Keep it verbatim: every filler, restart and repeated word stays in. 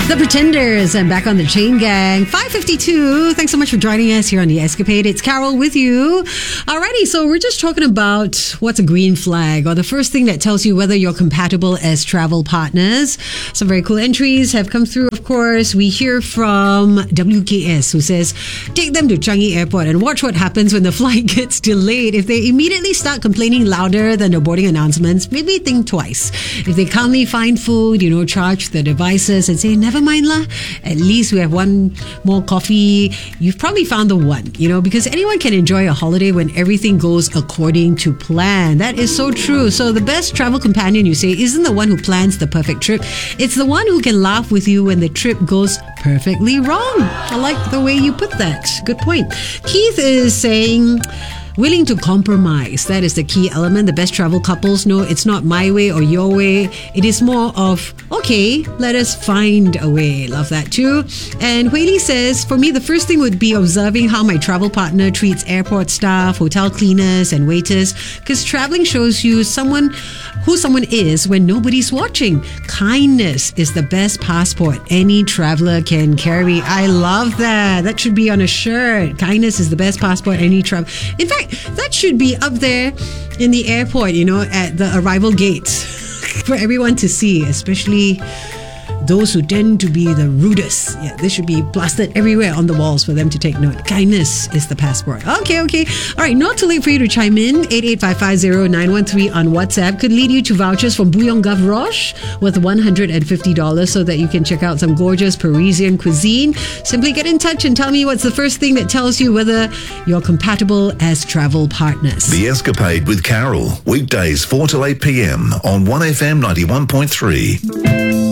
The Pretenders and back on the Chain Gang. five fifty-two. Thanks so much for joining us here on The Escapade. It's Carol with you. Alrighty, so we're just talking about what's a green flag, or the first thing that tells you whether you're compatible as travel partners. Some very cool entries have come through, of course. We hear from W K S, who says, take them to Changi Airport and watch what happens when the flight gets delayed. If they immediately start complaining louder than the boarding announcements, maybe think twice. If they calmly find food, you know, charge the devices and say, never mind lah, at least we have one more coffee, you've probably found the one, you know, because anyone can enjoy a holiday when everything goes according to plan. That is so true. So the best travel companion, you say, isn't the one who plans the perfect trip. It's the one who can laugh with you when the trip goes perfectly wrong. I like the way you put that. Good point. Keith is saying, willing to compromise. That is the key element. The best travel couples know it's not my way or your way. It is more of, okay, let us find a way. Love that too. And Huili says, for me, the first thing would be observing how my travel partner treats airport staff, hotel cleaners, and waiters. Because traveling shows you someone who someone is when nobody's watching. Kindness is the best passport any traveler can carry. I love that. That should be on a shirt. Kindness is the best passport any travel. In fact, that should be up there in the airport, you know, at the arrival gates for everyone to see, especially those who tend to be the rudest. Yeah, this should be plastered everywhere on the walls for them to take note. Kindness is the passport. Okay, okay. All right, not too late for you to chime in. eight eight five five zero nine one three on WhatsApp could lead you to vouchers from Bouillon Gavroche Roche worth one hundred fifty dollars so that you can check out some gorgeous Parisian cuisine. Simply get in touch and tell me what's the first thing that tells you whether you're compatible as travel partners. The Escapade with Carol, weekdays four to eight p.m. on one F M ninety-one point three.